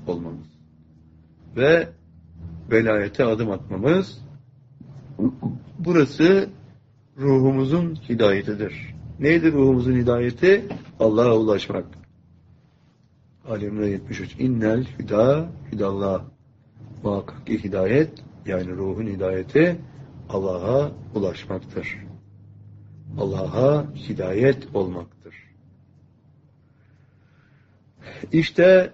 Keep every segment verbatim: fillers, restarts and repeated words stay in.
olmamız ve velayete adım atmamız, burası ruhumuzun hidayetidir. Neydi ruhumuzun hidayeti? Allah'a ulaşmak. Ali İmran yetmiş üç. İnnel hüda hüdallah. Muhakkak ki hidayet, yani ruhun hidayeti Allah'a ulaşmaktır. Allah'a hidayet olmaktır. İşte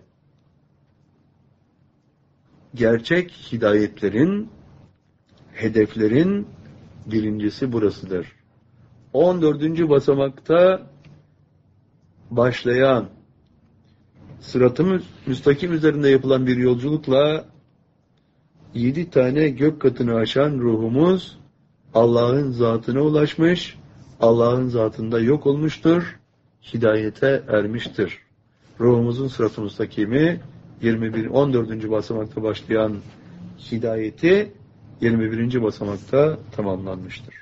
gerçek hidayetlerin, hedeflerin birincisi burasıdır. on dördüncü basamakta başlayan, sırat-ı müstakim üzerinde yapılan bir yolculukla yedi tane gök katını aşan ruhumuz Allah'ın zatına ulaşmış, Allah'ın zatında yok olmuştur, hidayete ermiştir. Ruhumuzun sırat-ı müstakimi yirmi bir on dördüncü basamakta başlayan hidayeti yirmi birinci basamakta tamamlanmıştır.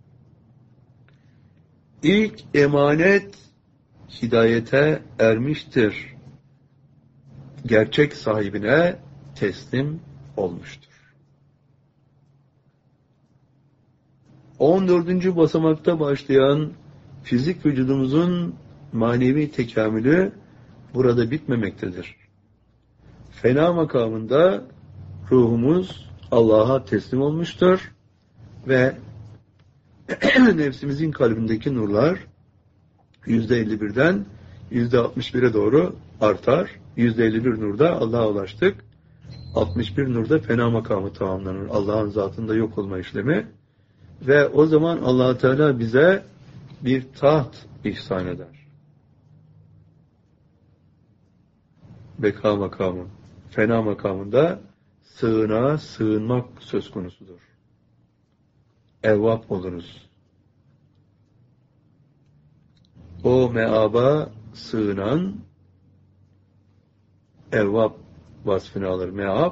İlk emanet hidayete ermiştir. Gerçek sahibine teslim olmuştur. on dördüncü basamakta başlayan fizik vücudumuzun manevi tekamülü burada bitmemektedir. Fena makamında ruhumuz Allah'a teslim olmuştur ve nefsimizin kalbindeki nurlar yüzde elli birden yüzde altmış bire doğru artar. yüzde elli bir nurda Allah'a ulaştık. altmış bir nurda fena makamı tamamlanır. Allah'ın zatında yok olma işlemi. Ve o zaman Allah Teala bize bir taht ihsan eder. Beka makamı, fena makamında sığınağa sığınmak söz konusudur. Evvap oluruz. O meaba sığınan evvap vasfını alır. Meab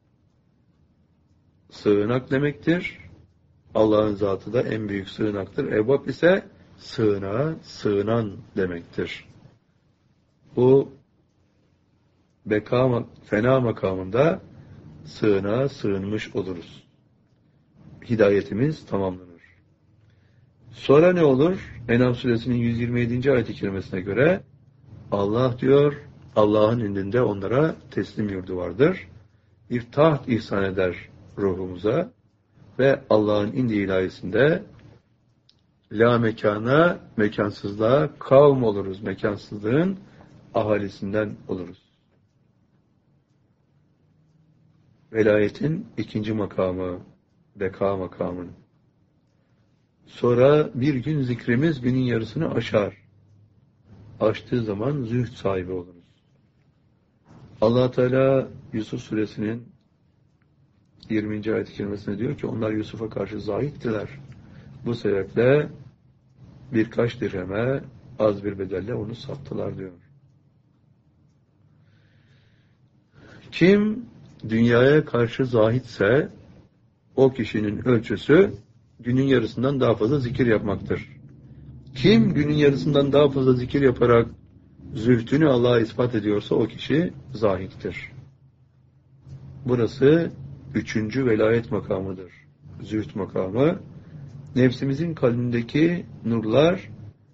sığınak demektir. Allah'ın zatı da en büyük sığınaktır. Evvap ise sığınağa sığınan demektir. Bu beka, fena makamında sığınağa sığınmış oluruz. Hidayetimiz tamamlanır. Sonra ne olur? En'am suresinin yüz yirmi yedinci ayet-i kerimesine göre Allah diyor, Allah'ın indinde onlara teslim yurdu vardır. Bir taht ihsan eder ruhumuza ve Allah'ın indi ilahisinde la mekana, mekansızlığa kavm oluruz. Mekansızlığın ahalisinden oluruz. Velayetin ikinci makamı, beka makamının. Sonra bir gün zikrimiz günün yarısını aşar. Aştığı zaman zühd sahibi oluruz. Allah Teala Yusuf suresinin yirminci ayet-i kerimesinde diyor ki onlar Yusuf'a karşı zahittiler. Bu sebeple birkaç dirheme az bir bedelle onu sattılar diyor. Kim dünyaya karşı zahitse o kişinin ölçüsü günün yarısından daha fazla zikir yapmaktır. Kim günün yarısından daha fazla zikir yaparak zühdünü Allah'a ispat ediyorsa o kişi zahittir. Burası üçüncü velayet makamıdır. Zühd makamı. Nefsimizin kalbindeki nurlar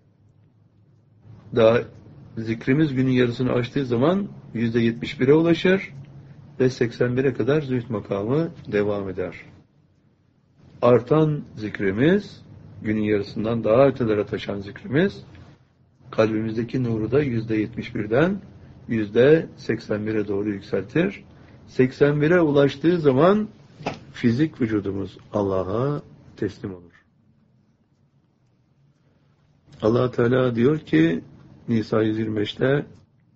daha zikrimiz günün yarısını aştığı zaman yüzde yetmiş bire ulaşır ve seksen bire kadar zühd makamı devam eder. Artan zikrimiz, günün yarısından daha ötelere taşan zikrimiz, kalbimizdeki nuru da yüzde yetmiş birden yüzde seksen bire doğru yükseltir. seksen bire ulaştığı zaman fizik vücudumuz Allah'a teslim olur. Allah Teala diyor ki Nisa yüz yirmi beşte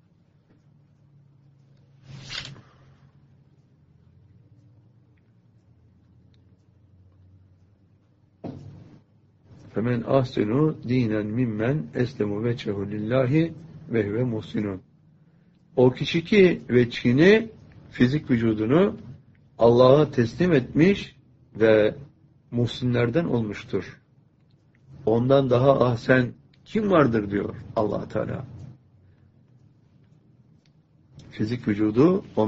Femen ahsenu dinen mimmen eslemu veçhehu lillahi ve huve muhsinun. O kişi ki veçhini, fizik vücudunu Allah'a teslim etmiş ve muhsinlerden olmuştur. Ondan daha ahsen kim vardır diyor Allah Teala. Fizik vücudu